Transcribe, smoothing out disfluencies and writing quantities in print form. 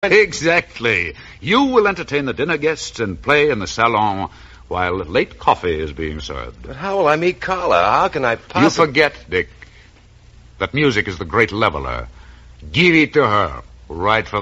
Exactly. You will entertain the dinner guests and play in the salon while late coffee is being served. But how will I meet Carla? How can I possibly... You forget, Dick, that music is the great leveler. Give it to her right from